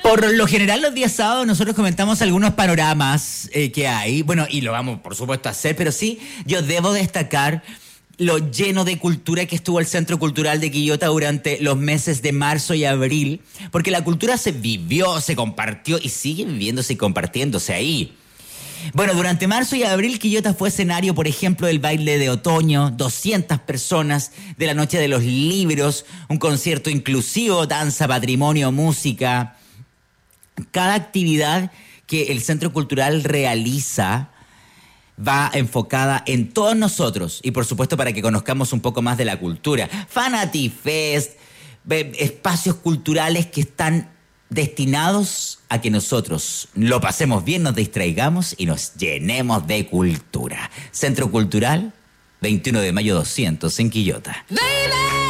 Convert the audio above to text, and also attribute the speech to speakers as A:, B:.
A: Por lo general los días sábados nosotros comentamos algunos panoramas que hay, bueno, y lo vamos por supuesto a hacer, pero sí, yo debo destacar lo lleno de cultura que estuvo el Centro Cultural de Quillota durante los meses de marzo y abril, porque la cultura se vivió, se compartió y sigue viviéndose y compartiéndose ahí. Bueno, durante marzo y abril, Quillota fue escenario, por ejemplo, del baile de otoño, 200 personas, de la Noche de los Libros, un concierto inclusivo, danza, patrimonio, música. Cada actividad que el Centro Cultural realiza va enfocada en todos nosotros y, por supuesto, para que conozcamos un poco más de la cultura. Fanatifest, espacios culturales que están destinados a que nosotros lo pasemos bien, nos distraigamos y nos llenemos de cultura. Centro Cultural, 21 de mayo 200 en Quillota. ¡Baby!